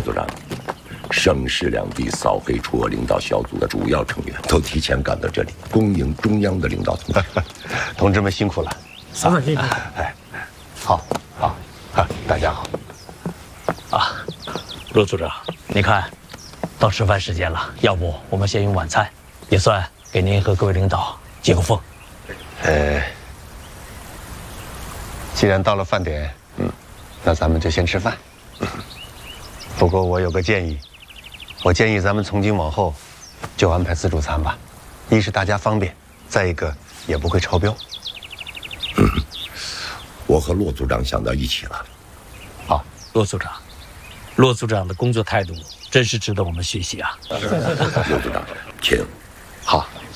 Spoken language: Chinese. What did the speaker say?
组长，省市两地扫黑除恶领导小组的主要成员都提前赶到这里，恭迎中央的领导同志。 同志们辛苦了。 嫂子辛苦。 哎，好，大家好。 啊，陆组长，你看，到吃饭时间了，要不我们先用晚餐，也算给您和各位领导接个风。 既然到了饭点，那咱们就先吃饭。不过我有个建议，我建议咱们从今往后就安排自助餐吧，一是大家方便，再一个也不会超标。 我和骆组长想到一起了。 好，骆组长，骆组长的工作态度真是值得我们学习啊。 骆组长，请。 好。